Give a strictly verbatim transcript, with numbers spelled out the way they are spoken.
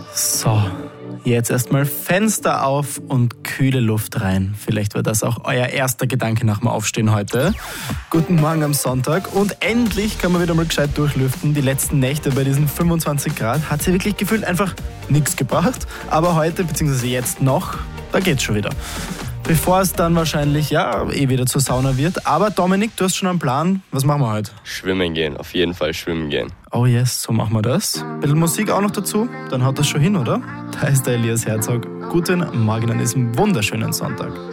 So, jetzt erstmal Fenster auf und kühle Luft rein. Vielleicht war das auch euer erster Gedanke nach dem Aufstehen heute. Guten Morgen am Sonntag und endlich kann man wieder mal gescheit durchlüften. Die letzten Nächte bei diesen fünfundzwanzig Grad hat sie wirklich gefühlt einfach nichts gebracht. Aber heute, beziehungsweise jetzt noch, da geht's schon wieder. Bevor es dann wahrscheinlich ja eh wieder zur Sauna wird. Aber Dominik, du hast schon einen Plan. Was machen wir heute? Schwimmen gehen, auf jeden Fall schwimmen gehen. Oh yes, so machen wir das. Ein bisschen Musik auch noch dazu, dann haut das schon hin, oder? Da ist der Elias Herzog. Guten Morgen an diesem wunderschönen Sonntag.